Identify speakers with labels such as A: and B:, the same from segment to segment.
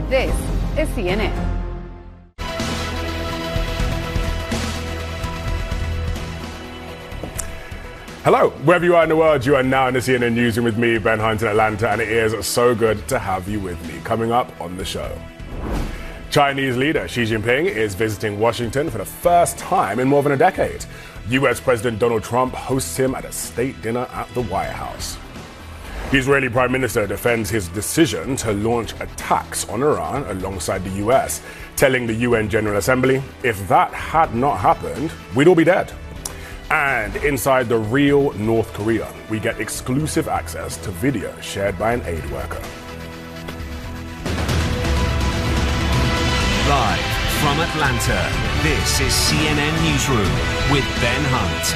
A: This is CNN.
B: Hello, wherever you are in the world, you are now in the CNN Newsroom with me, Ben Hunt in Atlanta, and it is so good to have you with me. Coming up on the show, Chinese leader Xi Jinping is visiting Washington for the first time in more than a decade. US President Donald Trump hosts him at a state dinner at the White House. The Israeli Prime Minister defends his decision to launch attacks on Iran alongside the US, telling the UN General Assembly, if that had not happened, we'd all be dead. And inside the real North Korea, we get exclusive access to video shared by an aid worker.
C: Live from Atlanta, this is CNN Newsroom with Ben Hunt.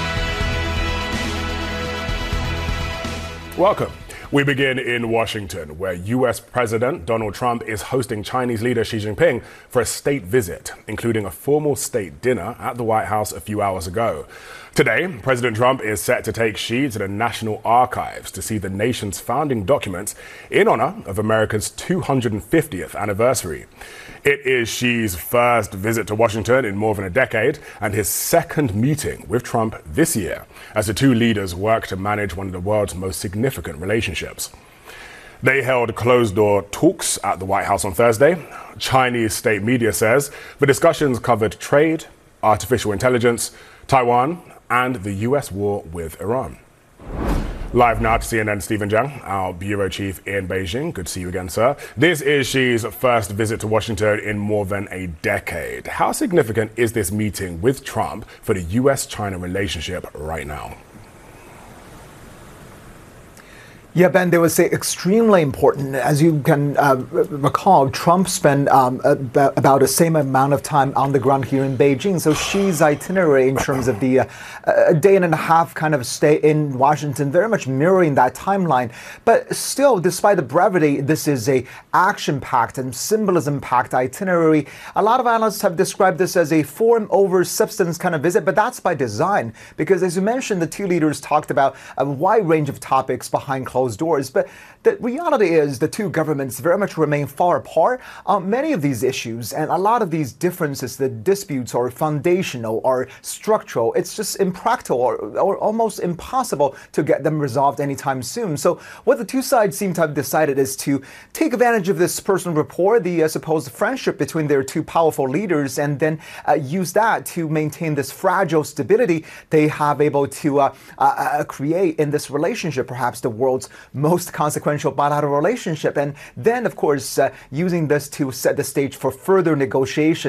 B: Welcome. We begin in Washington, where US President Donald Trump is hosting Chinese leader Xi Jinping for a state visit, including a formal state dinner at the White House a few hours ago. Today, President Trump is set to take Xi to the National Archives to see the nation's founding documents in honor of America's 250th anniversary. It is Xi's first visit to Washington in more than a decade and his second meeting with Trump this year, as the two leaders work to manage one of the world's most significant relationships. They held closed-door talks at the White House on Thursday. Chinese state media says the discussions covered trade, artificial intelligence, Taiwan, and the U.S. war with Iran. Live now to CNN, Stephen Jiang, our bureau chief in Beijing. Good to see you again, sir. This is Xi's first visit to Washington in more than a decade. How significant is this meeting with Trump for the U.S.-China relationship right now?
D: Yeah, Ben, they would say extremely important. As you can recall, Trump spent about the same amount of time on the ground here in Beijing. So Xi's itinerary in terms of the a day and a half kind of stay in Washington, very much mirroring that timeline. But still, despite the brevity, this is a action-packed and symbolism-packed itinerary. A lot of analysts have described this as a form over substance kind of visit, but that's by design. Because as you mentioned, the two leaders talked about a wide range of topics behind closed doors, but the reality is the two governments very much remain far apart on many of these issues, and a lot of these differences, the disputes are foundational or structural. It's just impractical or almost impossible to get them resolved anytime soon. So what the two sides seem to have decided is to take advantage of this personal rapport, the supposed friendship between their two powerful leaders, and then use that to maintain this fragile stability they have able to create in this relationship, perhaps the world's most consequential bilateral relationship. And then, of course, using this to set the stage for further negotiations